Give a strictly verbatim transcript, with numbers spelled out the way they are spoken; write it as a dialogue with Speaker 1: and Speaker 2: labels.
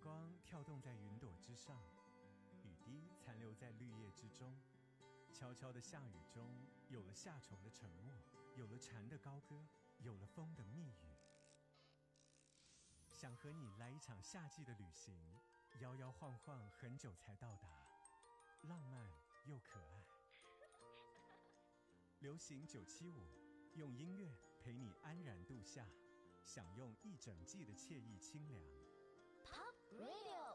Speaker 1: 光跳动在云朵之上，雨滴残留在绿叶之中。悄悄的下雨中，有了夏虫的沉默，有了蝉的高歌，有了风的密语。想和你来一场夏季的旅行，摇摇晃晃很久才到达，浪漫又可爱。流行九七五，用音乐陪你安然度夏，享用一整季的惬意清凉。
Speaker 2: Pop Radio。